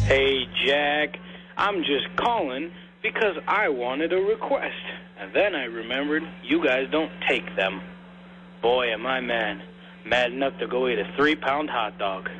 Hey, Jack, I'm just calling because I wanted a request. And then I remembered you guys don't take them. Boy, am I mad. Mad enough to go eat a 3-pound hot dog.